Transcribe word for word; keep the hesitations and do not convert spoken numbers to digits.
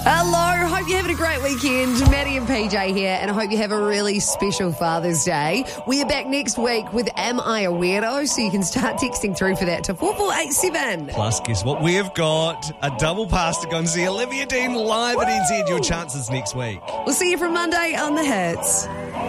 Hello, hope you're having a great weekend. Maddie and P J here, and I hope you have a really special Father's Day. We are back next week with Am I a Weirdo? So you can start texting through for that to four four eight seven. Plus, guess what? We have got a double pass to go and see Olivia Dean live at N Z. Your chances next week. We'll see you from Monday on The Hits.